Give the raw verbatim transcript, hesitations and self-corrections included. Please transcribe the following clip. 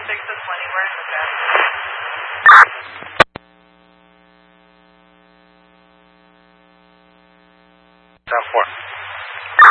six to twenty, we're in the back. ten four.